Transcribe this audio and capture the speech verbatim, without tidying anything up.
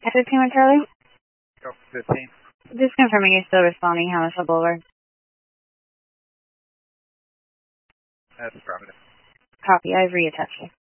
F fifteen with Charlie? Go fifteen. Just confirming you're still responding, Hammersville Boulevard. That's affirmative. Copy, I've reattached you.